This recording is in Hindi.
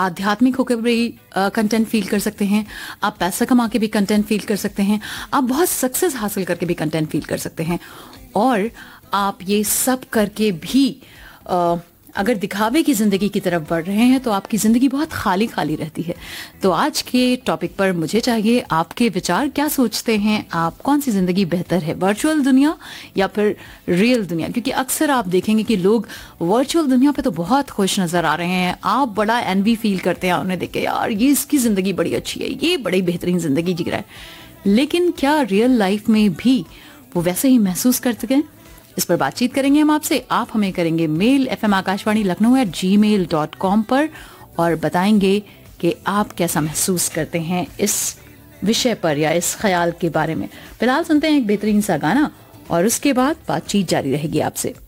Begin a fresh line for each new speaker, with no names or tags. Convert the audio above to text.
आध्यात्मिक होकर भी कंटेंट फील कर सकते हैं, आप पैसा कमा के भी कंटेंट फील कर सकते हैं, आप बहुत सक्सेस हासिल करके भी कंटेंट फील कर सकते हैं, और आप ये सब करके भी अगर दिखावे की जिंदगी की तरफ बढ़ रहे हैं तो आपकी जिंदगी बहुत खाली खाली रहती है। तो आज के टॉपिक पर मुझे चाहिए आपके विचार, क्या सोचते हैं आप, कौन सी जिंदगी बेहतर है, वर्चुअल दुनिया या फिर रियल दुनिया? क्योंकि अक्सर आप देखेंगे कि लोग वर्चुअल दुनिया पे तो बहुत खुश नजर आ रहे हैं, आप बड़ा एनवी फील करते हैं उन्हें देख के, यार ये इसकी जिंदगी बड़ी अच्छी है, ये बड़ी बेहतरीन जिंदगी जी रहा है, लेकिन क्या रियल लाइफ में भी वो वैसे ही महसूस कर सकें? इस पर बातचीत करेंगे हम आपसे। आप हमें करेंगे मेल fmakashvani.lucknow@gmail.com पर और बताएंगे कि आप कैसा महसूस करते हैं इस विषय पर या इस ख्याल के बारे में। फिलहाल सुनते हैं एक बेहतरीन सा गाना और उसके बाद बातचीत जारी रहेगी आपसे।